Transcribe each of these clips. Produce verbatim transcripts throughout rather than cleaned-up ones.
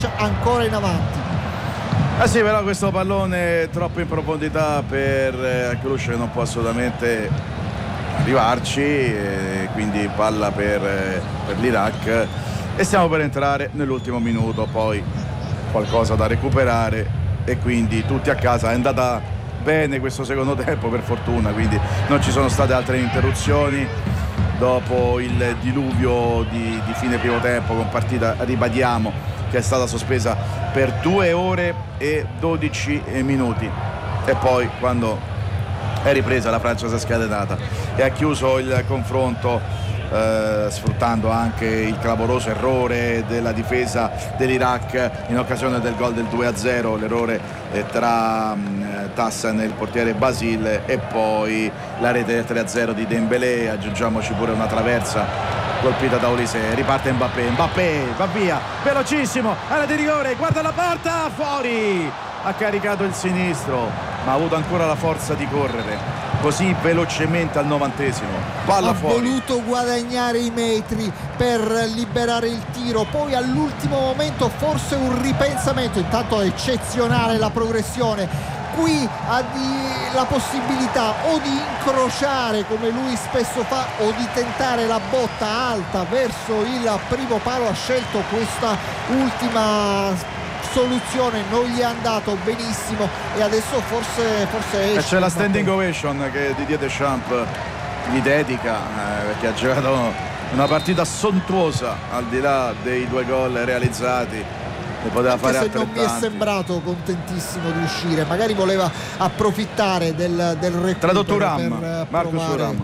ancora in avanti. Ah sì, però questo pallone è troppo in profondità per eh, Cluj, che non può assolutamente arrivarci, e quindi palla per, eh, per l'Iraq, e stiamo per entrare nell'ultimo minuto, poi qualcosa da recuperare e quindi tutti a casa. È andata bene questo secondo tempo, per fortuna, quindi non ci sono state altre interruzioni dopo il diluvio di, di fine primo tempo, con partita, ribadiamo, che è stata sospesa per due ore e dodici minuti, e poi quando è ripresa la Francia si è scatenata e ha chiuso il confronto eh, sfruttando anche il clamoroso errore della difesa dell'Iraq in occasione del gol del due a zero, l'errore eh, tra eh, Tassan e il portiere Basile, e poi la rete del tre a zero di Dembélé. Aggiungiamoci pure una traversa colpita da Olise. Riparte Mbappé, Mbappé va via velocissimo, area di rigore, guarda la porta, fuori, ha caricato il sinistro ma ha avuto ancora la forza di correre così velocemente al novantesimo, palla ha fuori. Ha voluto guadagnare i metri per liberare il tiro, poi all'ultimo momento forse un ripensamento. Intanto è eccezionale la progressione. Qui ha di, la possibilità o di incrociare, come lui spesso fa, o di tentare la botta alta verso il primo palo. Ha scelto questa ultima soluzione, non gli è andato benissimo e adesso forse, forse esce. C'è la standing ovation che Didier Deschamps gli dedica, eh, perché ha giocato una partita sontuosa, al di là dei due gol realizzati. Poteva Anche fare se non mi è sembrato contentissimo di uscire, magari voleva approfittare del, del recupero. Tradotto Thuram, Marcus Thuram.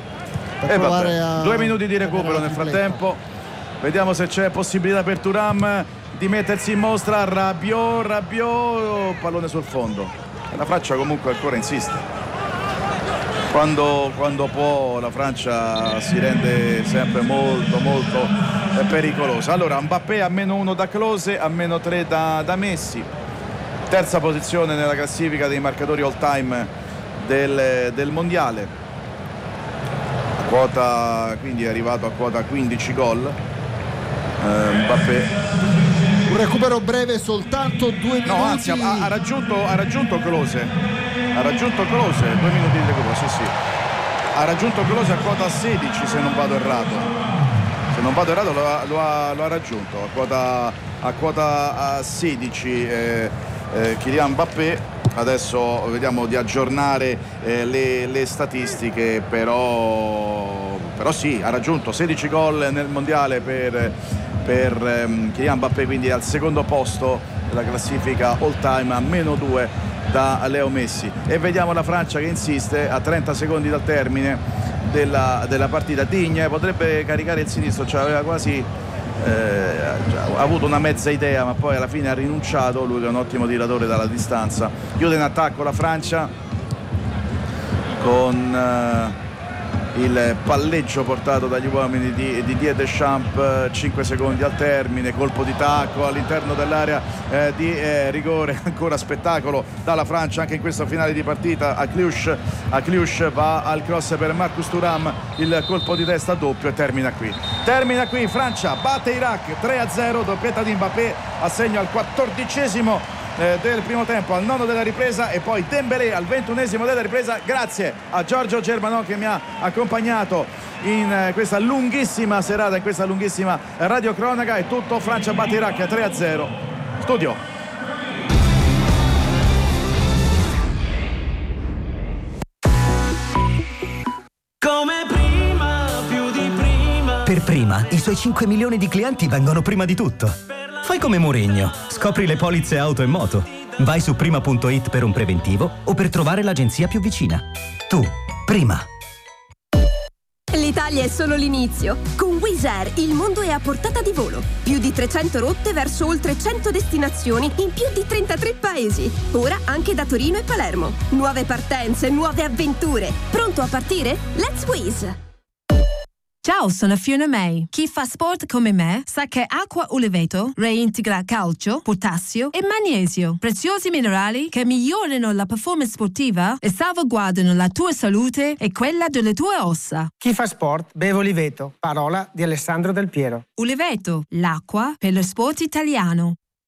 E vabbè, due minuti di recupero nel frattempo. Vediamo se c'è possibilità per Thuram di mettersi in mostra. Rabiot, Rabiot, pallone sul fondo. La Francia comunque ancora insiste. Quando, quando può la Francia si rende sempre molto molto pericolosa. Allora Mbappé a meno uno da Klose, a meno tre da, da Messi, terza posizione nella classifica dei marcatori all time del, del mondiale, a quota, quindi è arrivato a quota quindici gol. eh, Mbappé, un recupero breve, soltanto due minuti. No, anzi, ha, ha raggiunto ha raggiunto Klose ha raggiunto Klose, due minuti di recupero, sì sì ha raggiunto Klose a quota sedici, se non vado errato se non vado errato lo ha, lo ha, lo ha raggiunto a quota, a quota sedici eh, eh, Kylian Mbappé. Adesso vediamo di aggiornare eh, le, le statistiche, però però sì, ha raggiunto sedici gol nel mondiale per, per ehm, Kylian Mbappé, quindi al secondo posto della classifica all time, a meno due da Leo Messi. E vediamo la Francia che insiste a trenta secondi dal termine della, della partita. Digne potrebbe caricare il sinistro, cioè aveva quasi eh, ha avuto una mezza idea, ma poi alla fine ha rinunciato. Lui che è un ottimo tiratore dalla distanza. Chiude in attacco la Francia con eh, il palleggio portato dagli uomini di Didier Deschamps. Cinque secondi al termine, colpo di tacco all'interno dell'area eh, di eh, rigore. Ancora spettacolo dalla Francia anche in questo finale di partita. A Cluj, a Cluj va al cross per Marcus Thuram, il colpo di testa doppio, e termina qui termina qui Francia batte Iraq tre a zero, doppietta di Mbappé a segno al quattordicesimo del primo tempo, al nono della ripresa, e poi Dembélé al ventunesimo della ripresa. Grazie a Giorgio Germanon che mi ha accompagnato in questa lunghissima serata, in questa lunghissima radiocronaca. È tutto, Francia batte Iraq tre a zero. Studio. Come prima, più di prima. Per Prima, i suoi cinque milioni di clienti vengono prima di tutto. Fai come Mourinho, scopri le polizze auto e moto. Vai su prima punto it per un preventivo o per trovare l'agenzia più vicina. Tu, Prima. L'Italia è solo l'inizio. Con Wizz Air il mondo è a portata di volo. Più di trecento rotte verso oltre cento destinazioni in più di trentatré paesi. Ora anche da Torino e Palermo. Nuove partenze, nuove avventure. Pronto a partire? Let's Wizz! Ciao, sono Fiona May. Chi fa sport come me sa che Acqua Uleveto reintegra calcio, potassio e magnesio, preziosi minerali che migliorano la performance sportiva e salvaguardano la tua salute e quella delle tue ossa. Chi fa sport beve Uleveto, parola di Alessandro Del Piero. Uleveto, l'acqua per lo sport italiano.